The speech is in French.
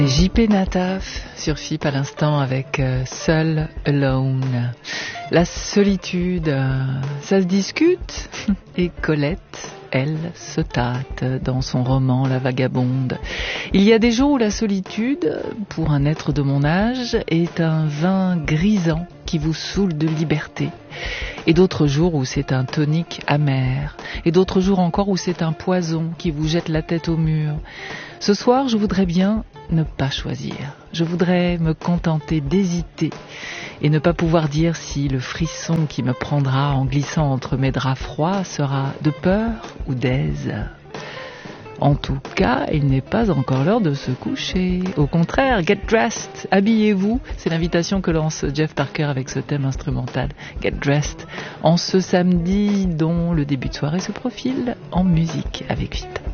JP Nataf sur FIP à l'instant avec Seul Alone. La solitude, ça se discute. Et Colette, elle, se tâte dans son roman La Vagabonde. Il y a des jours où la solitude, pour un être de mon âge, est un vin grisant qui vous saoule de liberté. Et d'autres jours où c'est un tonique amer. Et d'autres jours encore où c'est un poison qui vous jette la tête au mur. Ce soir, je voudrais bien ne pas choisir. Je voudrais me contenter d'hésiter et ne pas pouvoir dire si le frisson qui me prendra en glissant entre mes draps froids sera de peur ou d'aise. En tout cas, il n'est pas encore l'heure de se coucher. Au contraire, get dressed, habillez-vous. C'est l'invitation que lance Jeff Parker avec ce thème instrumental. Get dressed, en ce samedi dont le début de soirée se profile en musique avec FIP.